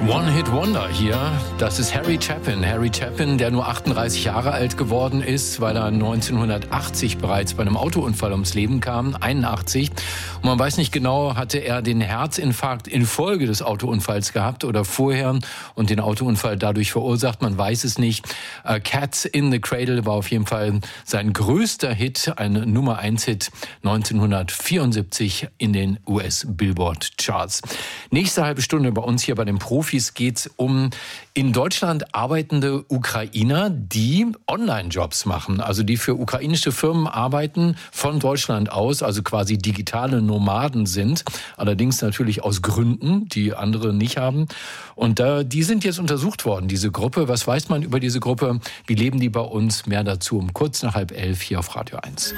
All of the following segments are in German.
One-Hit-Wonder hier, das ist Harry Chapin. Harry Chapin, der nur 38 Jahre alt geworden ist, weil er 1980 bereits bei einem Autounfall ums Leben kam, 81. Und man weiß nicht genau, hatte er den Herzinfarkt infolge des Autounfalls gehabt oder vorher und den Autounfall dadurch verursacht, man weiß es nicht. Cats in the Cradle war auf jeden Fall sein größter Hit, ein Nummer-1-Hit 1974 in den US-Billboard-Charts. Nächste halbe Stunde bei uns hier bei den Profis geht's um in Deutschland arbeitende Ukrainer, die Online-Jobs machen, also die für ukrainische Firmen arbeiten von Deutschland aus, also quasi digitale Nomaden sind, allerdings natürlich aus Gründen, die andere nicht haben. Und die sind jetzt untersucht worden, diese Gruppe. Was weiß man über diese Gruppe? Wie leben die bei uns? Mehr dazu um kurz nach 10:30 hier auf Radio 1.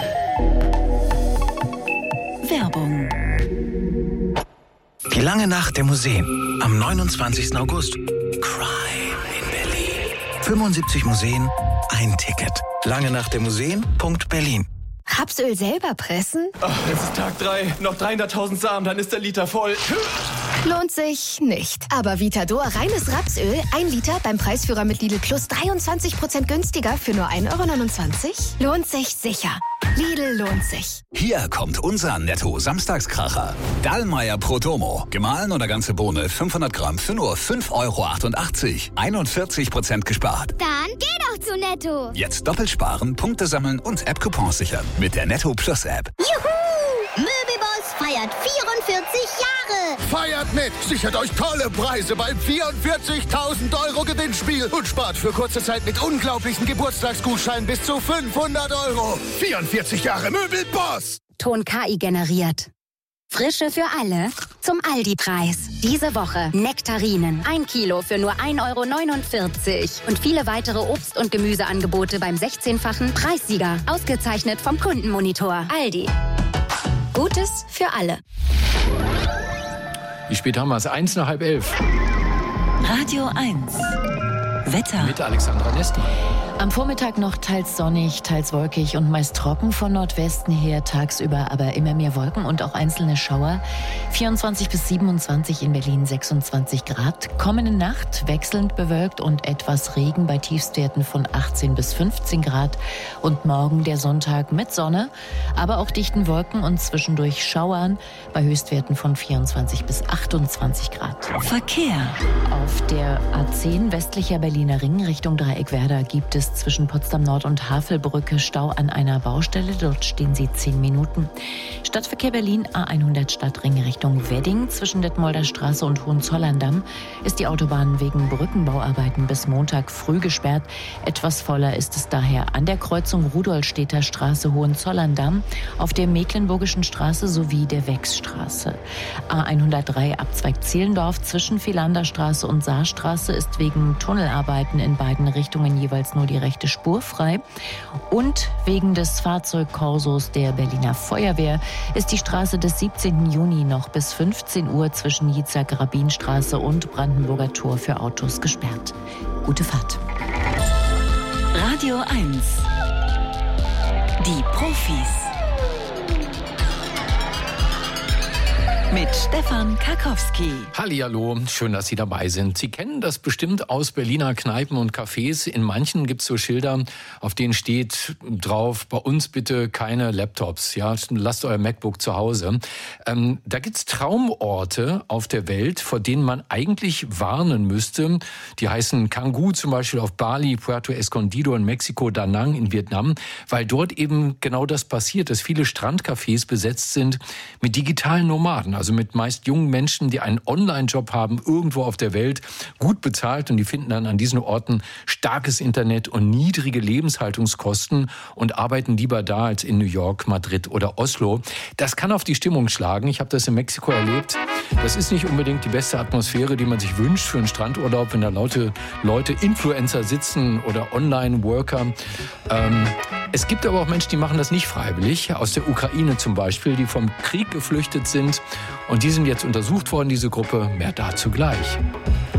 Werbung. Die lange Nacht der Museen am 29. August. Crime in Berlin. 75 Museen, ein Ticket. Lange Nacht der Museen.Berlin. Rapsöl selber pressen? Oh, es ist Tag 3. Noch 300.000 Samen, dann ist der Liter voll. Lohnt sich nicht. Aber Vitador reines Rapsöl, 1 Liter beim Preisführer mit Lidl Plus 23% günstiger für nur 1,29 €? Lohnt sich sicher. Lidl lohnt sich. Hier kommt unser Netto-Samstagskracher. Dallmayr Protomo. Gemahlen oder ganze Bohne, 500 Gramm für nur 5,88 €. 41% gespart. Dann geh doch zu Netto. Jetzt doppelt sparen, Punkte sammeln und App-Coupons sichern. Mit der Netto Plus App. Juhu! Möbelboss feiert 44 Jahre. Feiert mit! Sichert euch tolle Preise beim 44.000 € Gewinnspiel und spart für kurze Zeit mit unglaublichen Geburtstagsgutscheinen bis zu 500 €. 44 Jahre Möbelboss! Ton KI generiert. Frische für alle zum Aldi-Preis. Diese Woche Nektarinen. 1 Kilo für nur 1,49 € Und viele weitere Obst- und Gemüseangebote beim 16-fachen Preissieger. Ausgezeichnet vom Kundenmonitor. Aldi. Gutes für alle. Wie spät haben wir es? 1 nach 10:30. Radio 1. Wetter. Mit Alexandra Nestmann. Am Vormittag noch teils sonnig, teils wolkig und meist trocken von Nordwesten her, tagsüber aber immer mehr Wolken und auch einzelne Schauer. 24 bis 27 in Berlin, 26 Grad. Kommende Nacht wechselnd bewölkt und etwas Regen bei Tiefstwerten von 18 bis 15 Grad. Und morgen der Sonntag mit Sonne, aber auch dichten Wolken und zwischendurch Schauern bei Höchstwerten von 24 bis 28 Grad. Verkehr. Auf der A10 westlicher Berliner Ring Richtung Dreieckwerder gibt es zwischen Potsdam Nord und Havelbrücke Stau an einer Baustelle. Dort stehen Sie 10 Minuten. Stadtverkehr Berlin A100 Stadtring Richtung Wedding. Zwischen Detmolder Straße und Hohenzollern-Damm ist die Autobahn wegen Brückenbauarbeiten bis Montag früh gesperrt. Etwas voller ist es daher an der Kreuzung Rudolstädter Straße Hohenzollern-Damm, auf der Mecklenburgischen Straße sowie der Wechsstraße. A103 Abzweig Zehlendorf zwischen Vielander Straße und Saarstraße ist wegen Tunnelarbeiten in beiden Richtungen jeweils nur die rechte Spur frei. Und wegen des Fahrzeugkorsos der Berliner Feuerwehr ist die Straße des 17. Juni noch bis 15 Uhr zwischen Jitzak-Rabin-Straße und Brandenburger Tor für Autos gesperrt. Gute Fahrt. Radio 1. Die Profis. Mit Stefan Karkowski. Hallihallo, schön, dass Sie dabei sind. Sie kennen das bestimmt aus Berliner Kneipen und Cafés. In manchen gibt es so Schilder, auf denen steht drauf, bei uns bitte keine Laptops. Ja, lasst euer MacBook zu Hause. Da gibt es Traumorte auf der Welt, vor denen man eigentlich warnen müsste. Die heißen Canggu zum Beispiel auf Bali, Puerto Escondido in Mexiko, Da Nang in Vietnam, weil dort eben genau das passiert, dass viele Strandcafés besetzt sind mit digitalen Nomaden. Also mit meist jungen Menschen, die einen Online-Job haben, irgendwo auf der Welt, gut bezahlt, und die finden dann an diesen Orten starkes Internet und niedrige Lebenshaltungskosten und arbeiten lieber da als in New York, Madrid oder Oslo. Das kann auf die Stimmung schlagen. Ich habe das in Mexiko erlebt. Das ist nicht unbedingt die beste Atmosphäre, die man sich wünscht für einen Strandurlaub, wenn da laute Leute, Influencer sitzen oder Online-Worker. Es gibt aber auch Menschen, die machen das nicht freiwillig. Aus der Ukraine zum Beispiel, die vom Krieg geflüchtet sind. Und die sind jetzt untersucht worden, diese Gruppe. Mehr dazu gleich.